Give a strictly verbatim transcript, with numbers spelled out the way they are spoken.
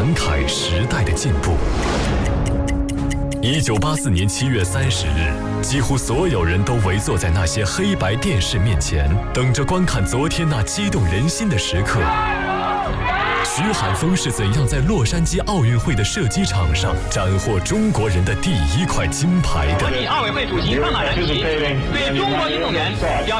感慨时代的进步。一九八四年七月三十日，几乎所有人都围坐在那些黑白电视面前，等着观看昨天那激动人心的时刻。徐海峰是怎样在洛杉矶奥运会的射击场上斩获中国人的第一块金牌的？ 国际奥委会主席上马燃起对中国运动员表